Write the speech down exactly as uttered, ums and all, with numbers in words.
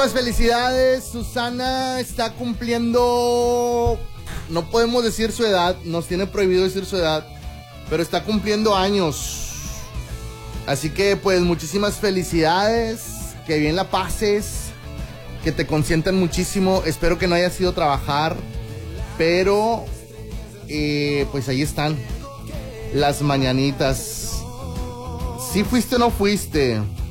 Muchísimas felicidades. Susana está cumpliendo, no podemos decir su edad, nos tiene prohibido decir su edad, pero está cumpliendo años. Así que pues muchísimas felicidades, que bien la pases, que te consientan muchísimo. Espero que no hayas ido a trabajar, pero eh, pues ahí están las mañanitas. ¿Sí fuiste o no fuiste?